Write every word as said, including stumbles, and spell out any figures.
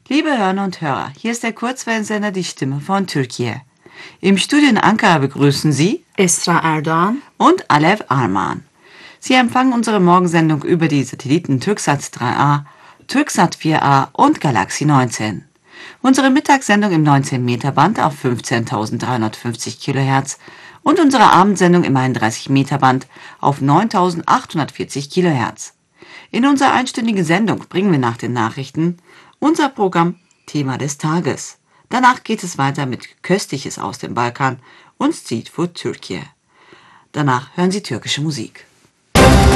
Liebe Hörner und Hörer, hier ist der Kurzwellensender Die Stimme von Türkiye. Im Studio in Ankara begrüßen Sie Esra Erdoğan und Alev Arman. Sie empfangen unsere Morgensendung über die Satelliten Türksat drei A, Türksat vier A und Galaxy neunzehn. Unsere Mittagssendung im neunzehn Meter Band auf fünfzehntausenddreihundertfünfzig Kilohertz und unsere Abendsendung im einunddreißig Meter Band auf neuntausendachthundertvierzig Kilohertz. In unserer einstündigen Sendung bringen wir nach den Nachrichten unser Programm Thema des Tages. Danach geht es weiter mit Köstliches aus dem Balkan und Street Food Türkiye. Danach hören Sie türkische Musik.